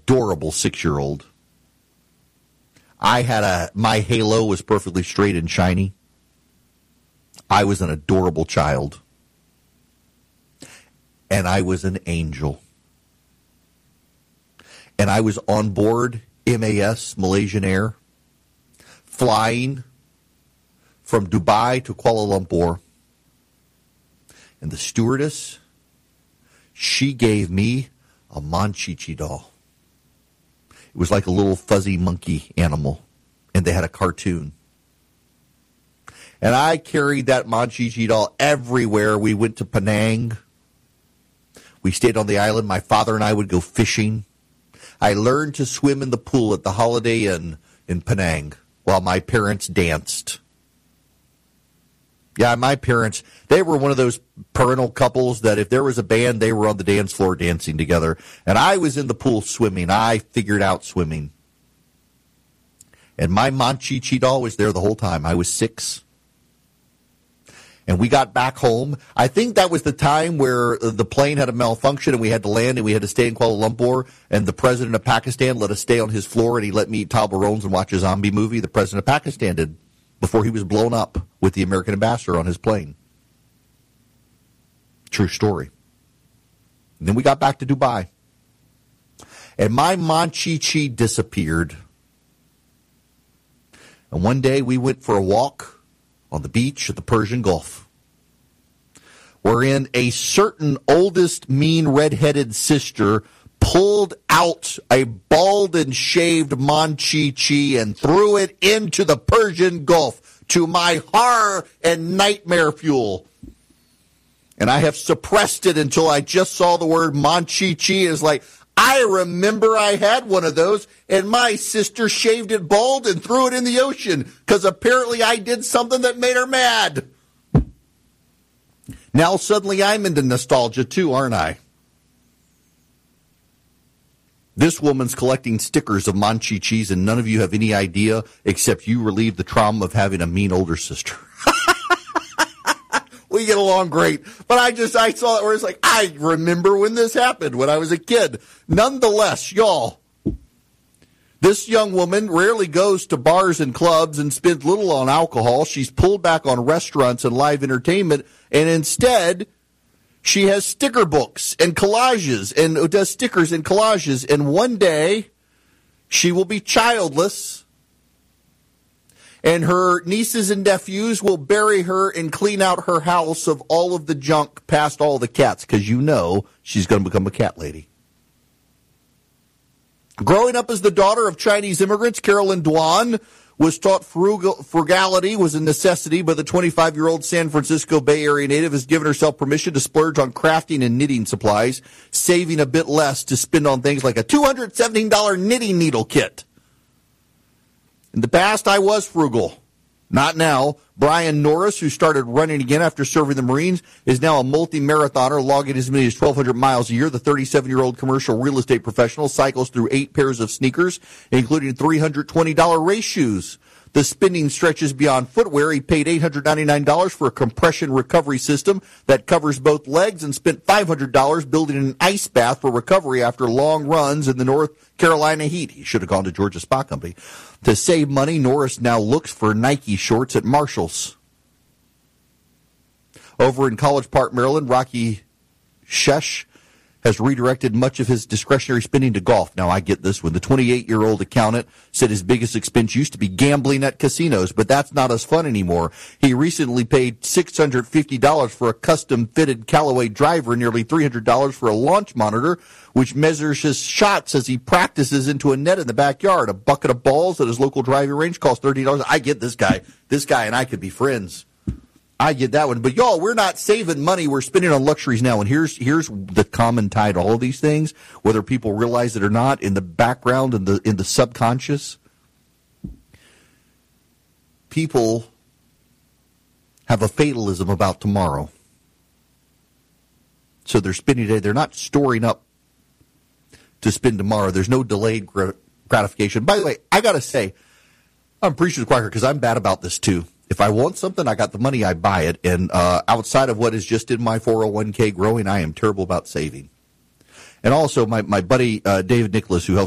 adorable 6-year-old. My halo was perfectly straight and shiny. I was an adorable child. And I was an angel. And I was on board MAS, Malaysian Air, flying from Dubai to Kuala Lumpur. And the stewardess, she gave me a Monchichi doll. It was like a little fuzzy monkey animal, and they had a cartoon. And I carried that Monchichi doll everywhere. We went to Penang. We stayed on the island. My father and I would go fishing. I learned to swim in the pool at the Holiday Inn in Penang while my parents danced. Yeah, my parents, they were one of those parental couples that if there was a band, they were on the dance floor dancing together. And I was in the pool swimming. I figured out swimming. And my Monchichi doll was there the whole time. I was 6. And we got back home. I think that was the time where the plane had a malfunction and we had to land and we had to stay in Kuala Lumpur. And the president of Pakistan let us stay on his floor and he let me eat Toblerones and watch a zombie movie. The president of Pakistan did, before he was blown up with the American ambassador on his plane. True story. And then we got back to Dubai. And my Monchichi disappeared. And one day we went for a walk on the beach at the Persian Gulf, wherein a certain oldest mean red-headed sister pulled out a bald and shaved Monchichi and threw it into the Persian Gulf to my horror and nightmare fuel. And I have suppressed it until I just saw the word Monchichi. It's like, I remember I had one of those, and my sister shaved it bald and threw it in the ocean because apparently I did something that made her mad. Now suddenly I'm into nostalgia too, aren't I? This woman's collecting stickers of Monchichis, and none of you have any idea except you relieve the trauma of having a mean older sister. We get along great. But I saw it where it's like, I remember when this happened when I was a kid. Nonetheless, y'all, this young woman rarely goes to bars and clubs and spends little on alcohol. She's pulled back on restaurants and live entertainment, and instead she has sticker books and collages and does stickers and collages. And one day she will be childless, and her nieces and nephews will bury her and clean out her house of all of the junk past all the cats, because you know she's going to become a cat lady. Growing up as the daughter of Chinese immigrants, Carolyn Dwan was taught frugality was a necessity, but the 25-year-old San Francisco Bay Area native has given herself permission to splurge on crafting and knitting supplies, saving a bit less to spend on things like a $217 knitting needle kit. In the past, I was frugal. Not now. Brian Norris, who started running again after serving the Marines, is now a multi-marathoner, logging as many as 1,200 miles a year. The 37-year-old commercial real estate professional cycles through 8 pairs of sneakers, including $320 race shoes. The spending stretches beyond footwear. He paid $899 for a compression recovery system that covers both legs and spent $500 building an ice bath for recovery after long runs in the North Carolina heat. He should have gone to Georgia Spa Company. To save money, Norris now looks for Nike shorts at Marshall's. Over in College Park, Maryland, Rocky Shesh has redirected much of his discretionary spending to golf. Now, I get this one. The 28-year-old accountant said his biggest expense used to be gambling at casinos, but that's not as fun anymore. He recently paid $650 for a custom-fitted Callaway driver and nearly $300 for a launch monitor, which measures his shots as he practices into a net in the backyard. A bucket of balls at his local driving range costs $30. I get this guy. This guy and I could be friends. I get that one. But, y'all, we're not saving money. We're spending on luxuries now. And here's the common tie to all of these things, whether people realize it or not, in the background, in the subconscious. People have a fatalism about tomorrow. So they're spending today. They're not storing up to spend tomorrow. There's no delayed gratification. By the way, I got to say, I'm preaching to the choir because I'm bad about this too. If I want something, I got the money, I buy it. And outside of what is just in my 401k growing, I am terrible about saving. And also, my buddy David Nicholas, who helps